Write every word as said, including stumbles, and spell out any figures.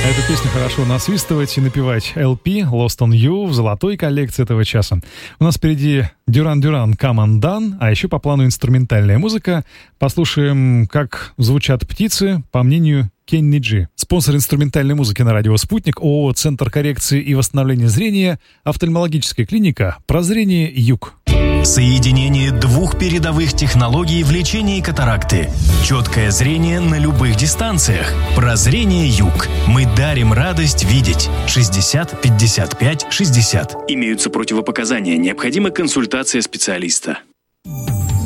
Эту песню хорошо насвистывать и напевать. эл пи Lost on You в золотой коллекции этого часа. У нас впереди Duran Duran Come Undone, а еще по плану инструментальная музыка. Послушаем, как звучат птицы, по мнению Кенни Джи. Спонсор инструментальной музыки на радио «Спутник» ООО «Центр коррекции и восстановления зрения», офтальмологическая клиника «Прозрение Юг». Соединение двух передовых технологий в лечении катаракты. Четкое зрение на любых дистанциях. Прозрение Юг. Мы дарим радость видеть. шестьдесят пятьдесят пять шестьдесят. Имеются противопоказания. Необходима консультация специалиста.